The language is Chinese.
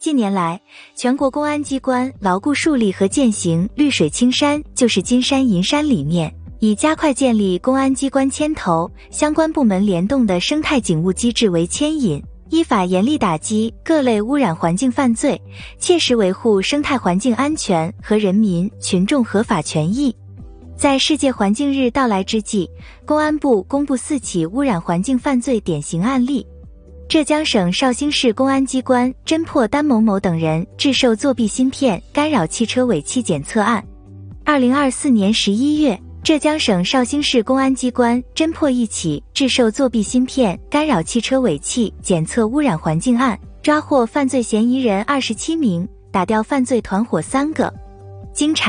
近年来，全国公安机关牢固树立和践行绿水青山就是金山银山理念，以加快建立公安机关牵头、相关部门联动的生态警务机制为牵引，依法严厉打击各类污染环境犯罪，切实维护生态环境安全和人民群众合法权益。在世界环境日到来之际，公安部公布4起污染环境犯罪典型案例。浙江省绍兴市公安机关侦破丹某某等人制售作弊芯片干扰汽车尾气检测案。2024年11月，浙江省绍兴市公安机关侦破1起制售作弊芯片干扰汽车尾气检测污染环境案，抓获犯罪嫌疑人27名，打掉犯罪团伙3个。经查